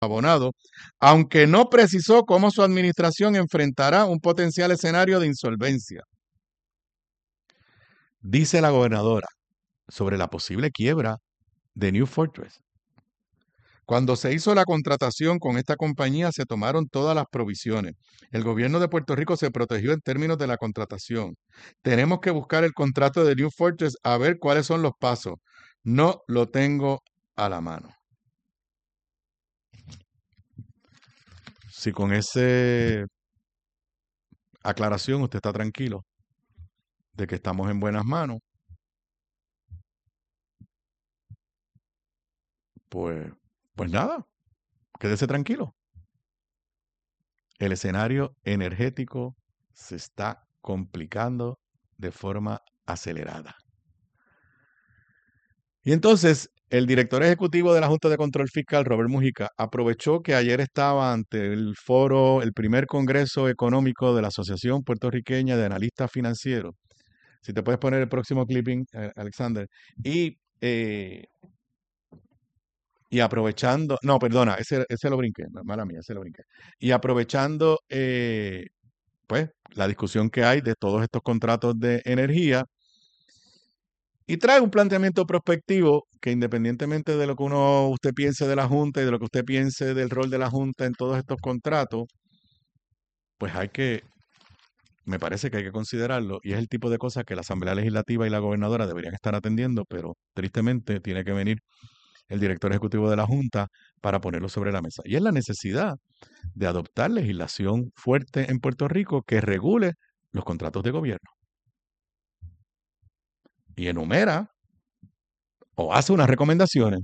abonado, aunque no precisó cómo su administración enfrentará un potencial escenario de insolvencia. Dice la gobernadora sobre la posible quiebra de New Fortress. Cuando se hizo la contratación con esta compañía se tomaron todas las provisiones. El gobierno de Puerto Rico se protegió en términos de la contratación. Tenemos que buscar el contrato de New Fortress a ver cuáles son los pasos. No lo tengo a la mano. Si con esa aclaración usted está tranquilo de que estamos en buenas manos, pues, pues nada, quédese tranquilo. El escenario energético se está complicando de forma acelerada. Y entonces, el director ejecutivo de la Junta de Control Fiscal, Robert Mujica, aprovechó que ayer estaba ante el foro, el primer Congreso Económico de la Asociación Puertorriqueña de Analistas Financieros. Si te puedes poner el próximo clipping, Alexander. Y aprovechando, no, perdona, ese lo brinqué, mala mía, ese lo brinqué. Y aprovechando, pues, la discusión que hay de todos estos contratos de energía, y trae un planteamiento prospectivo que independientemente de lo que usted piense de la Junta y de lo que usted piense del rol de la Junta en todos estos contratos, pues me parece que hay que considerarlo y es el tipo de cosas que la Asamblea Legislativa y la gobernadora deberían estar atendiendo, pero tristemente tiene que venir el director ejecutivo de la Junta para ponerlo sobre la mesa. Y es la necesidad de adoptar legislación fuerte en Puerto Rico que regule los contratos de gobierno. Y enumera o hace unas recomendaciones.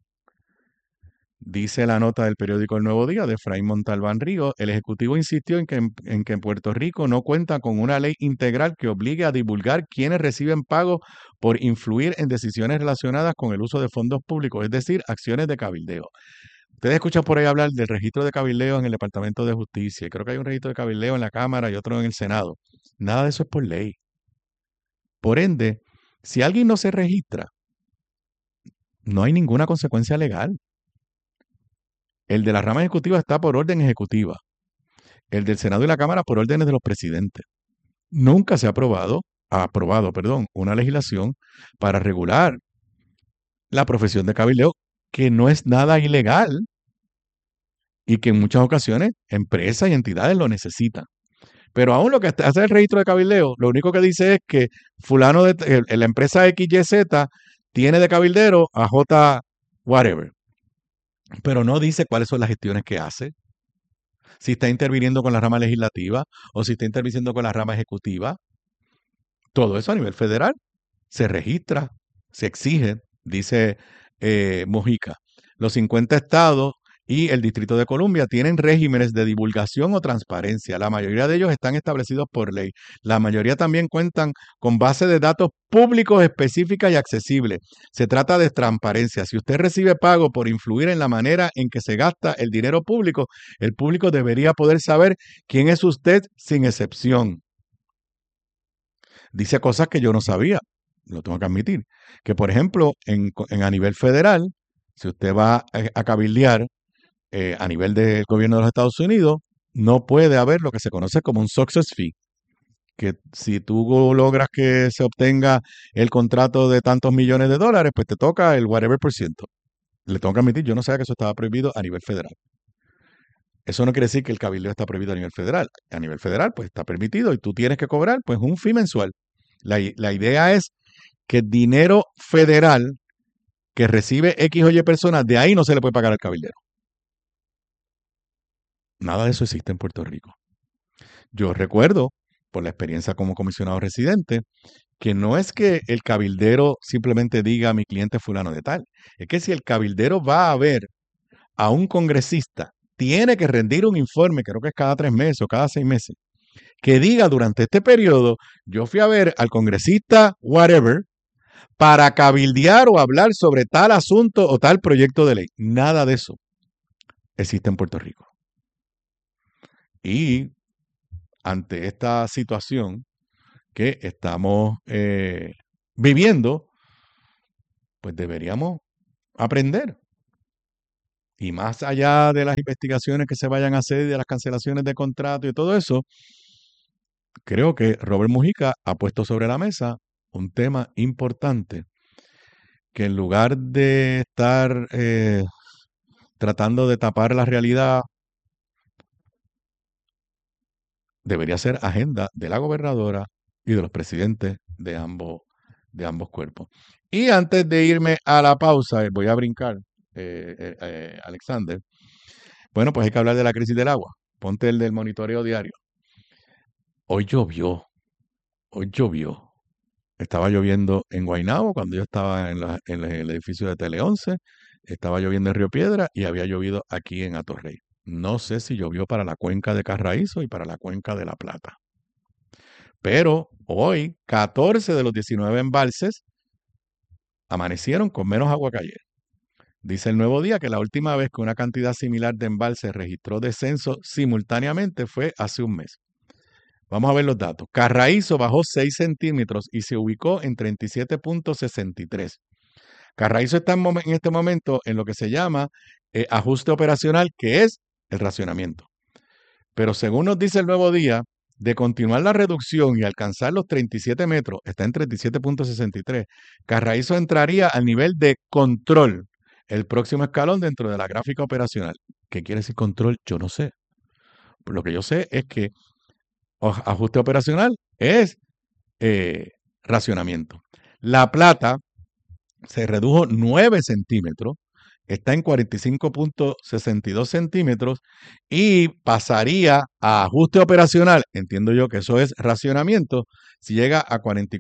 Dice la nota del periódico El Nuevo Día de Efraín Montalbán Río, el Ejecutivo insistió en que Puerto Rico no cuenta con una ley integral que obligue a divulgar quiénes reciben pago por influir en decisiones relacionadas con el uso de fondos públicos, es decir, acciones de cabildeo. Ustedes escuchan por ahí hablar del registro de cabildeo en el Departamento de Justicia. Creo que hay un registro de cabildeo en la Cámara y otro en el Senado. Nada de eso es por ley. Por ende, si alguien no se registra, no hay ninguna consecuencia legal. El de la rama ejecutiva está por orden ejecutiva. El del Senado y la Cámara por órdenes de los presidentes. Nunca se ha aprobado, una legislación para regular la profesión de cabildeo, que no es nada ilegal y que en muchas ocasiones empresas y entidades lo necesitan. Pero aún lo que hace el registro de cabildeo, lo único que dice es que fulano de la empresa XYZ tiene de cabildero a J whatever. Pero no dice cuáles son las gestiones que hace, si está interviniendo con la rama legislativa o si está interviniendo con la rama ejecutiva. Todo eso a nivel federal se registra, se exige, dice Mojica. Los 50 estados y el Distrito de Columbia tienen regímenes de divulgación o transparencia. La mayoría de ellos están establecidos por ley. La mayoría también cuentan con bases de datos públicos específicas y accesibles. Se trata de transparencia. Si usted recibe pago por influir en la manera en que se gasta el dinero público, el público debería poder saber quién es usted sin excepción. Dice cosas que yo no sabía, lo tengo que admitir. Que, por ejemplo, a nivel federal, si usted va a cabildear a nivel del gobierno de los Estados Unidos, no puede haber lo que se conoce como un success fee. Que si tú logras que se obtenga el contrato de tantos millones de dólares, pues te toca el whatever por ciento. Le tengo que admitir, yo no sabía que eso estaba prohibido a nivel federal. Eso no quiere decir que el cabildeo está prohibido a nivel federal. A nivel federal, pues está permitido y tú tienes que cobrar, pues, un fee mensual. La idea es que dinero federal que recibe X o Y personas, de ahí no se le puede pagar al cabildero. Nada de eso existe en Puerto Rico. Yo recuerdo, por la experiencia como comisionado residente, que no es que el cabildero simplemente diga a mi cliente fulano de tal. Es que si el cabildero va a ver a un congresista, tiene que rendir un informe, creo que es cada 3 meses o cada 6 meses, que diga durante este periodo, yo fui a ver al congresista whatever, para cabildear o hablar sobre tal asunto o tal proyecto de ley. Nada de eso existe en Puerto Rico. Y ante esta situación que estamos viviendo, pues deberíamos aprender Y más allá de las investigaciones que se vayan a hacer y de las cancelaciones de contrato y todo eso, creo que Robert Mujica ha puesto sobre la mesa un tema importante que en lugar de estar tratando de tapar la realidad, debería ser agenda de la gobernadora y de los presidentes de ambos cuerpos. Y antes de irme a la pausa, voy a brincar, Alexander. Bueno, pues hay que hablar de la crisis del agua. Ponte el del monitoreo diario. Hoy llovió, hoy llovió. Estaba lloviendo en Guaynabo cuando yo estaba en el edificio de Tele 11, estaba lloviendo en Río Piedra y había llovido aquí en Atorrey. No sé si llovió para la cuenca de Carraízo y para la cuenca de La Plata. Pero hoy, 14 de los 19 embalses amanecieron con menos agua que ayer. Dice el Nuevo Día que la última vez que una cantidad similar de embalses registró descenso simultáneamente fue hace un mes. Vamos a ver los datos. Carraízo bajó 6 centímetros y se ubicó en 37.63. Carraízo está en este momento en lo que se llama ajuste operacional, que es el racionamiento. Pero según nos dice el Nuevo Día, de continuar la reducción y alcanzar los 37 metros, está en 37.63, Carraízo entraría al nivel de control, el próximo escalón dentro de la gráfica operacional. ¿Qué quiere decir control? Yo no sé. Lo que yo sé es que ajuste operacional es racionamiento. La Plata se redujo 9 centímetros, está en 45.62 centímetros y pasaría a ajuste operacional, entiendo yo que eso es racionamiento, si llega a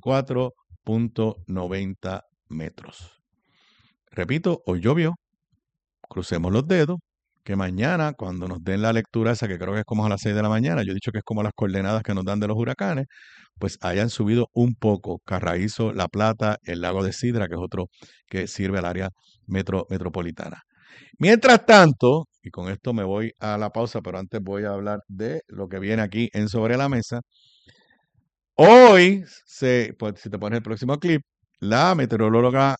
44.90 metros. Repito, hoy llovió, crucemos los dedos, que mañana cuando nos den la lectura esa, que creo que es como a las 6 de la mañana, yo he dicho que es como las coordenadas que nos dan de los huracanes, pues hayan subido un poco Carraízo, La Plata, el lago de Sidra, que es otro que sirve al área metropolitana. Mientras tanto, y con esto me voy a la pausa, pero antes voy a hablar de lo que viene aquí en Sobre la Mesa. Hoy, pues, si te pones el próximo clip, la meteoróloga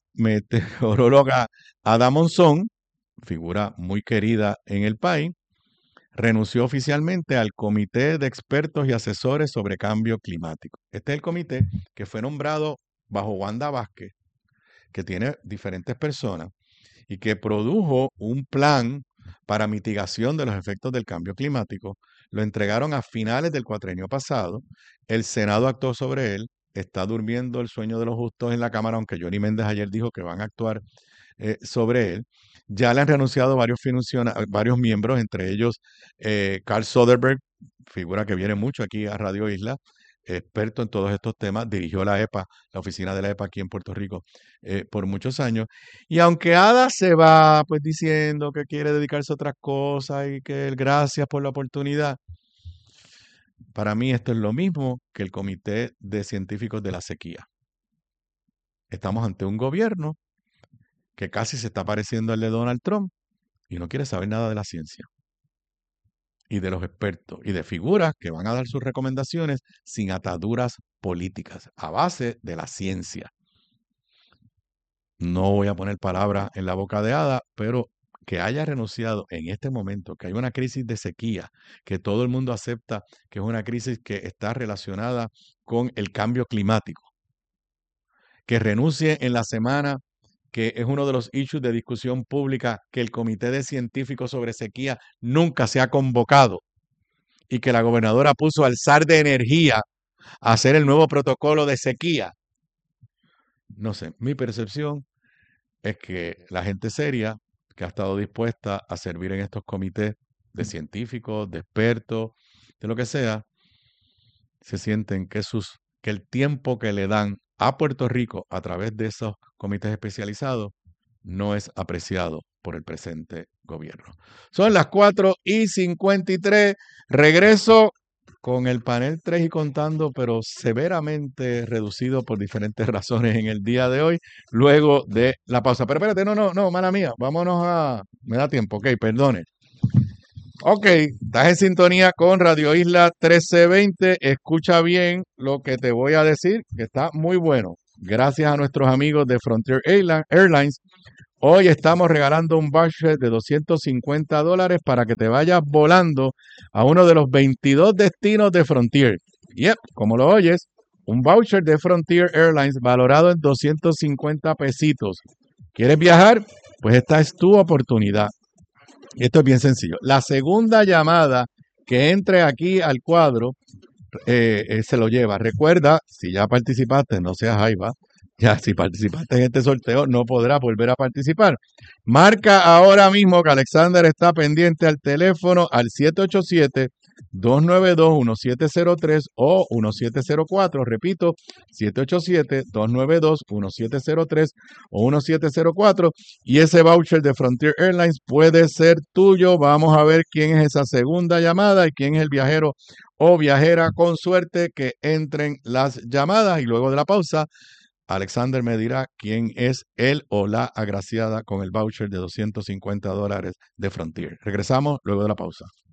Ada Monzón, figura muy querida en el país, renunció oficialmente al Comité de Expertos y Asesores sobre Cambio Climático. Este es el comité que fue nombrado bajo Wanda Vázquez, que tiene diferentes personas y que produjo un plan para mitigación de los efectos del cambio climático. Lo entregaron a finales del cuatrenio pasado. El Senado actuó sobre él. Está durmiendo el sueño de los justos en la Cámara, aunque Johnny Méndez ayer dijo que van a actuar sobre él. Ya le han renunciado varios miembros, entre ellos Carl Soderberg, figura que viene mucho aquí a Radio Isla, experto en todos estos temas, dirigió la EPA, la oficina de la EPA aquí en Puerto Rico por muchos años. Y aunque Ada se va pues diciendo que quiere dedicarse a otras cosas y que gracias por la oportunidad, para mí esto es lo mismo que el Comité de Científicos de la Sequía. Estamos ante un gobierno que casi se está pareciendo al de Donald Trump y no quiere saber nada de la ciencia y de los expertos y de figuras que van a dar sus recomendaciones sin ataduras políticas, a base de la ciencia. No voy a poner palabras en la boca de Ada, pero que haya renunciado en este momento, que hay una crisis de sequía, que todo el mundo acepta que es una crisis que está relacionada con el cambio climático, que renuncie en la semana que es uno de los issues de discusión pública, que el Comité de Científicos sobre Sequía nunca se ha convocado y que la gobernadora puso al SAR de Energía a hacer el nuevo protocolo de sequía. No sé, mi percepción es que la gente seria que ha estado dispuesta a servir en estos comités de científicos, de expertos, de lo que sea, se sienten que el tiempo que le dan a Puerto Rico a través de esos comités especializados no es apreciado por el presente gobierno. Son las 4:53. Regreso con el panel 3 y contando, pero severamente reducido por diferentes razones en el día de hoy, luego de la pausa. Pero espérate, no, mala mía, me da tiempo, ok, perdone. Ok, estás en sintonía con Radio Isla 1320. Escucha bien lo que te voy a decir, que está muy bueno. Gracias a nuestros amigos de Frontier Airlines. Hoy estamos regalando un voucher de $250 para que te vayas volando a uno de los 22 destinos de Frontier. Yep, como lo oyes, un voucher de Frontier Airlines valorado en 250 pesitos. ¿Quieres viajar? Pues esta es tu oportunidad. Esto es bien sencillo. La segunda llamada que entre aquí al cuadro se lo lleva. Recuerda, si ya participaste, no seas jaiba. Ya, si participaste en este sorteo, no podrás volver a participar. Marca ahora mismo que Alexander está pendiente al teléfono al 787-292-1703 o 1704. Repito, 787-292-1703 o 1704. Y ese voucher de Frontier Airlines puede ser tuyo. Vamos a ver quién es esa segunda llamada y quién es el viajero o viajera con suerte que entren las llamadas. Y luego de la pausa, Alexander me dirá quién es él o la agraciada con el voucher de $250 de Frontier. Regresamos luego de la pausa.